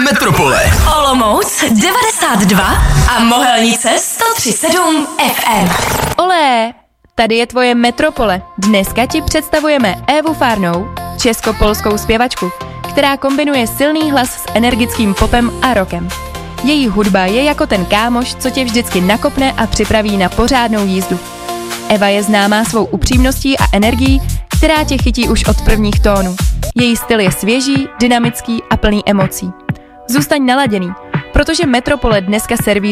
Metropole. Olomouc 92 a Mohelnice 103,7 FM. Olé, tady je tvoje Metropole. Dneska ti představujeme Évu Farnou, česko-polskou zpěvačku, která kombinuje silný hlas s energickým popem a rockem. Její hudba je jako ten kámoš, co tě vždycky nakopne a připraví na pořádnou jízdu. Eva je známá svou upřímností a energií, která tě chytí už od prvních tónů. Její styl je svěží, dynamický a plný emocí. Zůstaň naladěný, protože Metropole dneska servíruje